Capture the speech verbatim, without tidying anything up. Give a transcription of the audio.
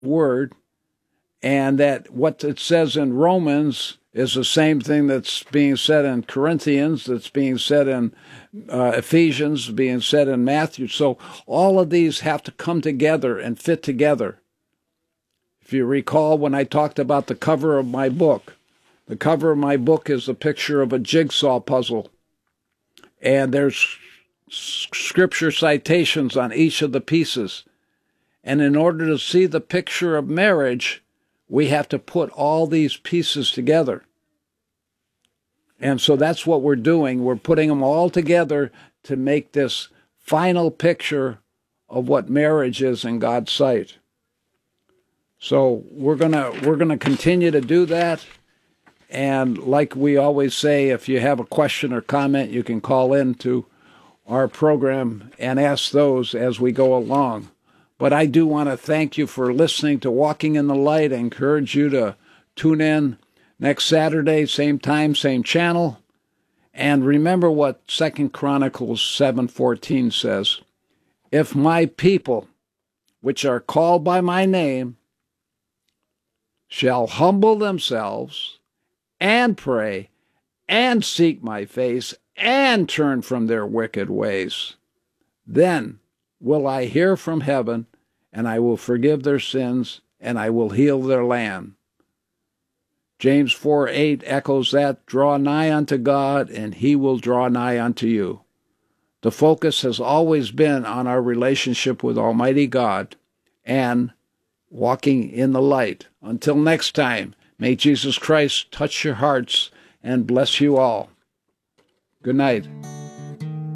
word, and that what it says in Romans is the same thing that's being said in Corinthians, that's being said in uh, Ephesians, being said in Matthew. So all of these have to come together and fit together. If you recall when I talked about the cover of my book, the cover of my book is a picture of a jigsaw puzzle. And there's scripture citations on each of the pieces. And in order to see the picture of marriage, we have to put all these pieces together. And so that's what we're doing. We're putting them all together to make this final picture of what marriage is in God's sight. So we're gonna we're gonna continue to do that. And like we always say, if you have a question or comment, you can call in to our program and ask those as we go along. But I do want to thank you for listening to Walking in the Light. I encourage you to tune in next Saturday, same time, same channel. And remember what Second Chronicles seven fourteen says. If my people, which are called by my name, shall humble themselves and pray and seek my face and turn from their wicked ways, then will I hear from heaven, and I will forgive their sins, and I will heal their land. James four eight echoes that, draw nigh unto God, and he will draw nigh unto you. The focus has always been on our relationship with Almighty God and walking in the light. Until next time, may Jesus Christ touch your hearts and bless you all. Good night.